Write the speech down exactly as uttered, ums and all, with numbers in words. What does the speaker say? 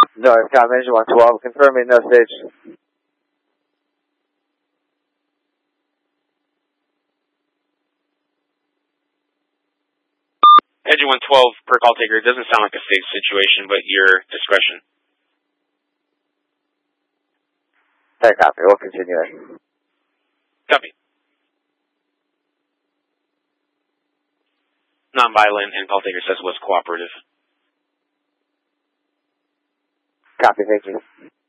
No, Comm Engine one twelve, confirming no stage. Engine one twelve per call taker, it doesn't sound like a safe situation, but your discretion. Fair copy, we'll continue. Copy. Non-violent and call taker says was cooperative. Copy, thank you.